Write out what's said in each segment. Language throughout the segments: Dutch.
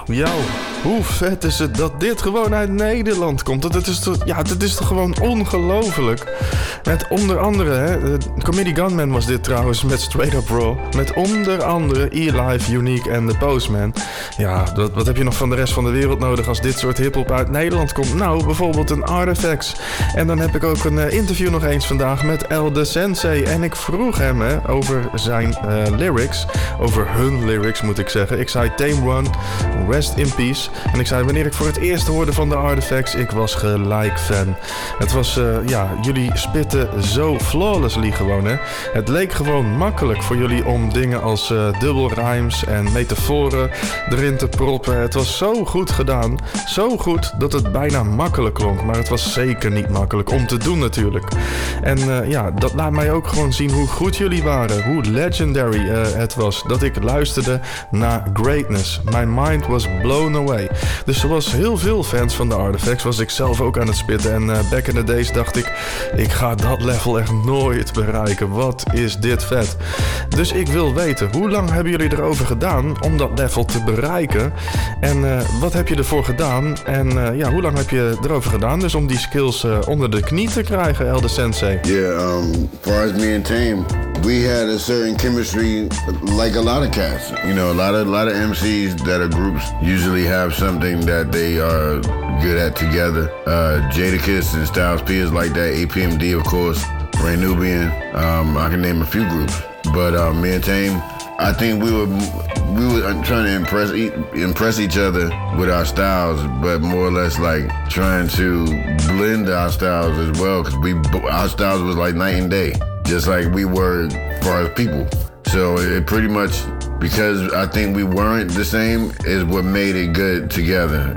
hoe vet is het dat dit gewoon uit Nederland komt. Dat is toch gewoon ongelooflijk. Met onder andere, Comedy Gunman was dit trouwens, met Straight Up Raw. Met onder andere E-Life, Unique en The Postman. Ja, wat heb je nog van de rest van de wereld nodig als dit soort hiphop uit Nederland komt? Nou, bijvoorbeeld een Artifacts. En dan heb ik ook een interview nog eens vandaag met El De Sensei. En ik vroeg hem over zijn lyrics. Over hun lyrics, moet ik zeggen. Ik zei Tame One, Rest in Peace. En ik zei, wanneer ik voor het eerst hoorde van de Artifacts, ik was gelijk fan. Het was, jullie spitten zo flawlessly gewoon, hè. Het leek gewoon makkelijk voor jullie om dingen als dubbel rhymes en metaforen erin te proppen. Het was zo goed gedaan. Zo goed dat het bijna makkelijk klonk. Maar het was zeker niet makkelijk om te doen natuurlijk. En dat laat mij ook gewoon zien hoe goed jullie waren. Hoe legendary het was. Dat ik luisterde naar greatness. My mind was blown away. Dus zoals heel veel fans van de Artifacts was ik zelf ook aan het spitten. En back in the days dacht ik ga dat level echt nooit bereiken. Wat is dit vet. Dus ik wil weten, hoe lang hebben jullie erover gedaan om dat level te bereiken? En wat heb je ervoor gedaan? En hoe lang heb je erover gedaan dus om die skills onder de knie te krijgen, El De Sensei? Yeah, far as me and Tame, we had a certain chemistry like a lot of cats. You know, a lot of MCs that are groups usually have something that they are good at together. Jadakiss and Styles P is like that. APMD, of course. Ray Nubian. I can name a few groups. But me and Tame, I think we were trying to impress each other with our styles, but more or less like trying to blend our styles as well, because our styles was like night and day, just like we were as far as people. So it pretty much, because I think we weren't the same, is what made it good together.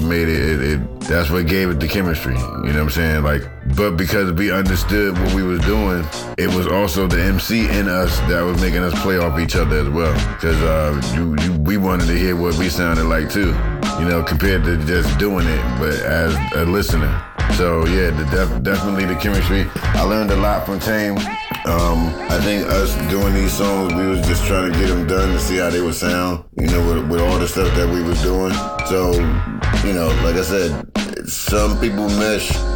That's what gave it the chemistry. You know what I'm saying? Like, but because we understood what we was doing, it was also the MC in us that was making us play off each other as well. Because we wanted to hear what we sounded like too. You know, compared to just doing it, but as a listener. So yeah, definitely the chemistry. I learned a lot from Tame. I think us doing these songs, we was just trying to get them done to see how they would sound, you know, with all the stuff that we was doing. So, you know, like I said, some people mesh